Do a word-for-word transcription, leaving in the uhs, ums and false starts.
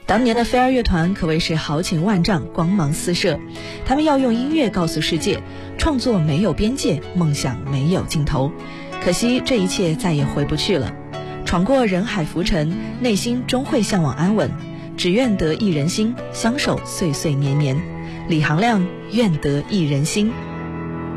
当年的飞儿乐团可谓是豪情万丈，光芒四射。他们要用音乐告诉世界，创作没有边界，梦想没有尽头。可惜这一切再也回不去了。闯过人海浮沉，内心终会向往安稳，只愿得一人心，相守岁岁年年。李行亮愿得一人心。